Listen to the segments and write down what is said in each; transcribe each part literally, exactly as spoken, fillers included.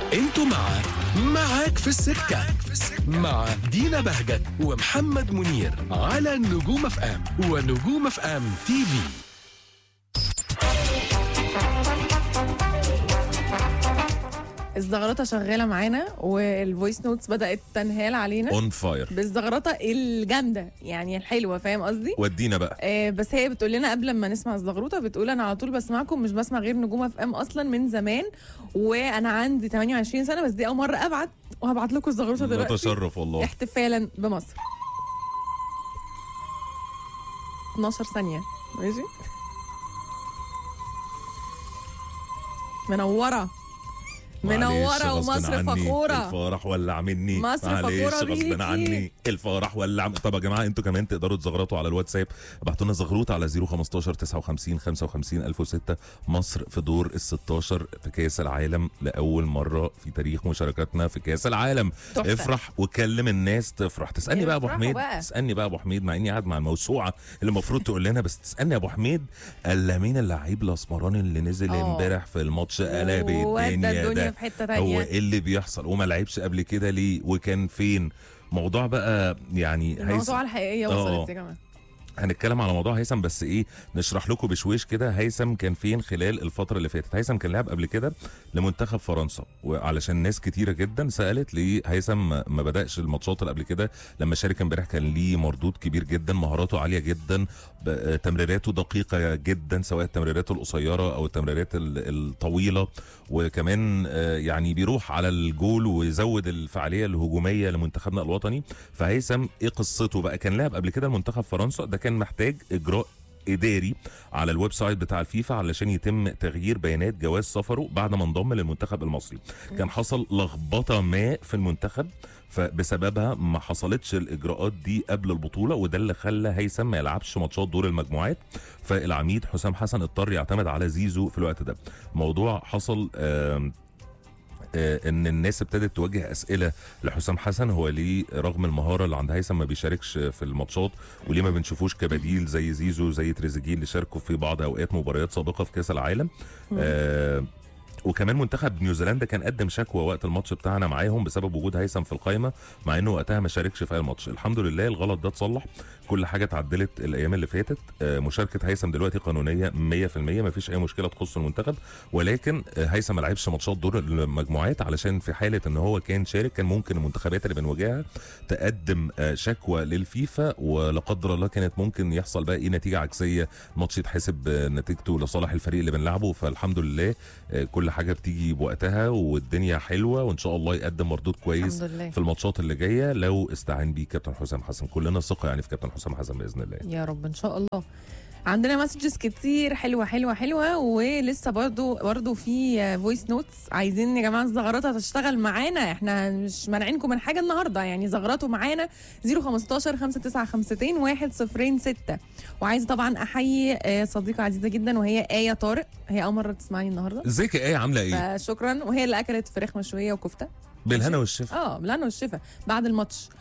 انتوا مع معاك في السكة مع دينا بهجت ومحمد منير على نجوم اف ام ونجوم اف ام تي في. الزغرطه شغاله معانا والفويس نوتس بدات تنهال علينا اون فاير بالزغرطه الجامده يعني الحلوه، فاهم قصدي؟ ودينا بقى. آه بس هي بتقول لنا قبل ما نسمع الزغروطه، بتقول انا على طول بسمعكم، مش بسمع غير نجوم اف ام اصلا من زمان، وانا عندي ثمانية وعشرين سنه، بس دي اول مره ابعت وهبعت لكم الزغروطه لا دلوقتي تشرف والله. احتفالا بمصر. اتناشر ثانيه ماشي. منوره منوره ومصر فخوره. الفرح ولع مني مصر فخوره بيكي. غصب عني الفرح ولع. طب يا جماعه انتوا كمان تقدروا تزغرطوا على الواتساب، ابعتوا لنا زغروط على صفر خمستاشر تسعة وخمسين خمسة وخمسين ألف وستة. مصر في دور ال ستاشر في كاس العالم لاول مره في تاريخ مشاركتنا في كاس العالم. تحفة. افرح وكلم الناس تفرح. تسالني بقى يا ابو افرحوا حميد بقى. تسالني بقى يا ابو حميد مع اني قاعد مع الموسوعه اللي المفروض تقول لنا، بس تسالني يا ابو حميد قال مين اللعيب الاسمراني اللي نزل اه. امبارح في الماتش قلب ودى الدنيا الدنيا ده؟ في حته هو تانيه. ايه اللي بيحصل وما لعبش قبل كده ليه وكان فين؟ موضوع بقى يعني الموضوع الحقيقيه وصلت يا جماعه. هنتكلم على موضوع هيثم، بس ايه نشرح لكم بشويش كده. هيثم كان فين خلال الفتره اللي فاتت؟ هيثم كان لعب قبل كده لمنتخب فرنسا، وعلشان ناس كتيره جدا سالت ليه هيثم ما بداش الماتشات اللي قبل كده. لما شارك امبارح كان ليه مردود كبير جدا، مهاراته عاليه جدا، تمريراته دقيقه جدا، سواء التمريرات القصيره او التمريرات الطويله، وكمان يعني بيروح على الجول ويزود الفعاليه الهجوميه لمنتخبنا الوطني. فهيثم ايه قصته بقى؟ كان لاعب قبل كده لمنتخب فرنسا، ده كان محتاج اجراء اداري على الويب سايت بتاع الفيفا علشان يتم تغيير بيانات جواز سفره بعد ما انضم للمنتخب المصري. كان حصل لخبطه ما في المنتخب، فبسببها ما حصلتش الاجراءات دي قبل البطوله، وده اللي خلى هيثم ما يلعبش ماتشات دور المجموعات. فالعميد حسام حسن اضطر يعتمد على زيزو في الوقت ده. موضوع حصل آه آه ان الناس ابتدت توجه اسئله لحسام حسن، هو ليه رغم المهاره اللي عند هيثم ما بيشاركش في الماتشات، وليه ما بنشوفوش كبديل زي زيزو زي تريزيجيه اللي شاركوا في بعض اوقات مباريات سابقه في كاس العالم. آه وكمان منتخب نيوزيلندا كان قدم شكوى وقت الماتش بتاعنا معاهم بسبب وجود هيثم في القائمه، مع انه وقتها ما شاركش في اي ماتش. الحمد لله الغلط ده اتصلح، كل حاجه اتعدلت الايام اللي فاتت. مشاركه هيثم دلوقتي قانونيه مية في المية، ما فيش اي مشكله تخص المنتخب، ولكن هيثم ما لعبش ماتشات دور المجموعات علشان في حاله ان هو كان شارك كان ممكن المنتخبات اللي بنواجهها تقدم شكوى للفيفا، ولا قدر الله كانت ممكن يحصل بقى ايه نتيجه عكسيه، الماتش يتحسب نتيجته لصالح الفريق اللي بنلعبه. فالحمد لله كل حاجه بتيجي بوقتها والدنيا حلوه، وان شاء الله يقدم مردود كويس في الماتشات اللي جايه لو استعان بيه كابتن حسام حسن. كلنا ثقه يعني في كابتن حسام حسن باذن الله يا رب ان شاء الله. عندنا مسجز كتير حلوه حلوه حلوه، ولسه برضو برضو في فويس نوتس. عايزين يا جماعه الزغرطه تشتغل معانا، احنا مش مانعينكم من حاجه النهارده، يعني زغرطوا معانا صفر خمستاشر خمسة تسعة خمسة واحد صفر ستة. وعايزه طبعا احيي صديقه عزيزه جدا وهي آية طارق، هي اول مره تسمعني النهارده. ازيك يا آية عامله ايه؟ شكرا. وهي اللي اكلت فراخ مشويه وكفته بالهنا والشفا. اه بالهنا والشفا بعد الماتش.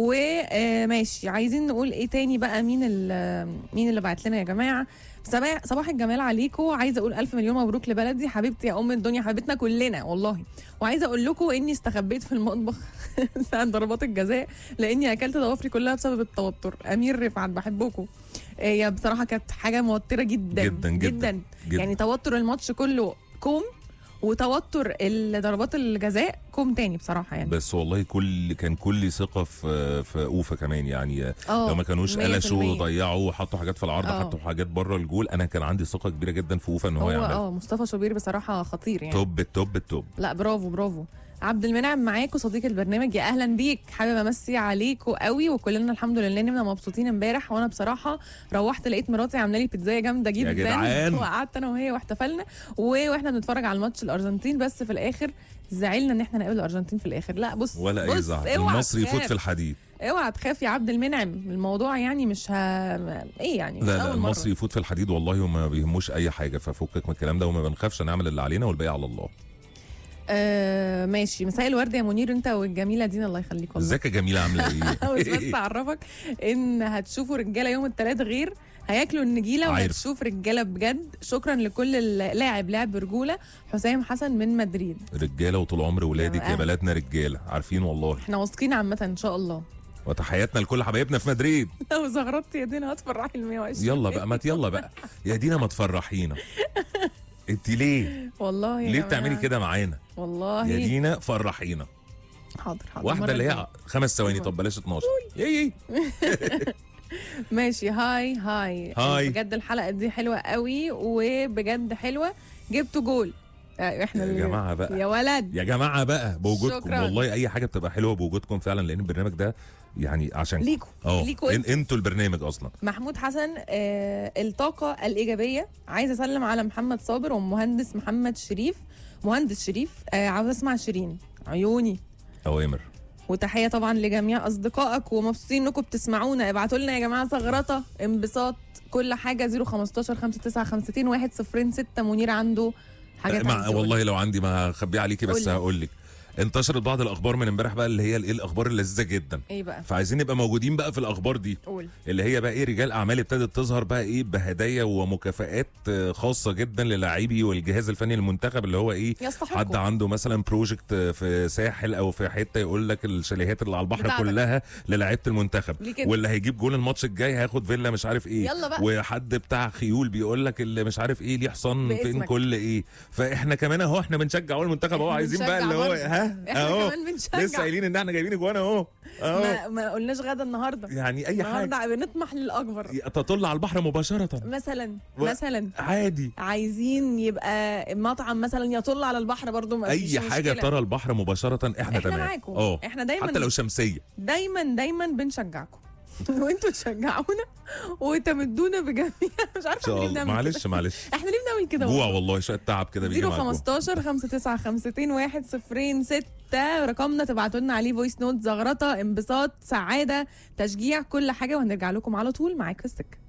وماشي عايزين نقول ايه تاني بقى؟ مين اللي مين اللي بعت لنا يا جماعه؟ صباح صباح الجمال عليكم. عايزه اقول الف مليون مبروك لبلدي حبيبتي يا ام الدنيا، حبيبتنا كلنا والله. وعايزه اقول لكم اني استخبيت في المطبخ ساعه ضربات الجزاء لاني اكلت ضوافري كلها بسبب التوتر. امير رفعت بحبكم. هي بصراحه كانت حاجه موتره جدا جدا جدا, جداً. جداً. يعني توتر الماتش كله كوم، وتوتر ضربات الجزاء كوم تاني بصراحه يعني. بس والله كل كان كل ثقه في في اوفا كمان يعني. لو ما كانوش قلشوا ضيعوا وحطوا حاجات في العرض حطوا حاجات بره الجول، انا كان عندي ثقه كبيره جدا في اوفا ان هو يعمل. اه مصطفى شوبير بصراحه خطير يعني. توب التوب التوب. لا برافو برافو. عبد المنعم معاكم صديق البرنامج، يا اهلا بيك. حابب امسي عليكم قوي، وكلنا الحمد لله نمنا مبسوطين امبارح. وانا بصراحه روحت لقيت مراتي عامله لي بيتزايه جامده جدا يا جدعان، وقعدت انا وهي واحتفلنا واحنا بنتفرج على الماتش الارجنتين. بس في الاخر زعلنا ان احنا نقابل الارجنتين في الاخر. لا بص ولا اي زعل، المصري يفوت في الحديد. اوعى تخاف يا عبد المنعم، الموضوع يعني مش ها ايه يعني. لا لا المصري يفوت في الحديد والله، وما بيهموش اي حاجه، ففكك من الكلام ده وما بنخافش، نعمل اللي علينا والباقي على الله. آه ماشي. مساء الورد يا منير انت والجميله دينا، الله يخليك والله. ازيك يا جميله عامله ايه؟ بس بس اعرفك ان هتشوفوا رجاله يوم الثلاث غير هياكلوا النجيله عارف. وهتشوف رجاله بجد. شكرا لكل اللاعب لاعب برجوله حسام حسن من مدريد. رجاله وطول عمر ولادك يا يا بلدنا رجاله، عارفين والله. احنا واثقين عامه ان شاء الله. وتحياتنا لكل حبايبنا في مدريد. لو زغرطت يا دينا هتفرحي ال مية وعشرين. يلا بقى، ما يلا بقى يا دينا ما تفرحينا. انت ليه والله يا ليه جماعة. بتعملي كده معانا والله يا دينا؟ فرحينا. حاضر حاضر واحده مرة اللي هي تانية. خمس ثواني، طب بلاش اتناشر. ايه ماشي. هاي هاي هاي. بجد الحلقه دي حلوه قوي وبجد حلوه. جبتوا جول. آه، احنا يا اللي- جماعه بقى، يا ولد. يا جماعه بقى بوجودكم. شكراً. والله اي حاجه بتبقى حلوه بوجودكم فعلا، لان البرنامج ده يعني عشان ليكوا اه ليكوا إن انتوا البرنامج اصلا. محمود حسن آه الطاقة الإيجابية. عايزة أسلم على محمد صابر ومهندس محمد شريف. مهندس شريف آه عاوز أسمع شيرين عيوني. اوامر. وتحية طبعا لجميع أصدقائك ومبسوطين إنكم بتسمعونا. ابعتوا لنا يا جماعة زغرطة انبساط كل حاجة. صفر خمستاشر خمسة تسعة خمسة واحد صفر ستة. منير عنده حاجات مع عايز يقولها. والله لو عندي ما هخبيه عليكي، بس قولي. هقول لك. انتشرت بعض الاخبار من امبارح بقى، اللي هي الايه الاخبار اللذيذه جدا، إيه بقى؟ فعايزين نبقى موجودين بقى في الاخبار دي، قول. اللي هي بقى ايه رجال اعمال ابتدت تظهر بقى ايه بهدايا ومكافآت آه، خاصه جدا للاعبي والجهاز الفني للمنتخب، اللي هو ايه يستحقوا. حد عنده مثلا بروجكت في ساحل او في حته يقول لك الشاليهات اللي على البحر بتاعتك. كلها للاعيبه المنتخب، ليه كده؟ واللي هيجيب جول الماتش الجاي هياخد فيلا مش عارف ايه. يلا بقى. وحد بتاع خيول بيقول لك اللي مش عارف ايه ليه حصان فين باسمك. كل ايه. فاحنا كمان اهو احنا بنشجع اهو المنتخب اهو، إحنا عايزين بقى بنشجع اللي هو برضه. ها إحنا اهو كمان بنشجع. لسه قايلين ان احنا جايبين اجوان اهو اهو. ما, ما قلناش غدا النهارده. يعني اي حاجه النهارده بنطمح للأكبر. تطل على البحر مباشره مثلا و- مثلا عادي. عايزين يبقى مطعم مثلا يطل على البحر برضو ما فيش اي حاجه مشكلة. ترى البحر مباشره احنا احنا تمام. معاكم. اه احنا دايما حتى لو شمسيه. دايما دايما بنشجعكم وانتوا تشجعونا وتمدونا بجميع مش ان عارفه شاء ليه الله. بنعمل معلش كده. معلش احنا ليه بنعمل كده جوع والله؟ والله، شويه تعب كده بيجي صفر مع الجوع. خمستاشر خمسة تسعة خمسة واحد صفر ستة رقمنا. تبعتوا لنا عليه فويس نوت زغرطه انبساط سعاده تشجيع كل حاجه. وهنرجع لكم على طول معاك في السكه.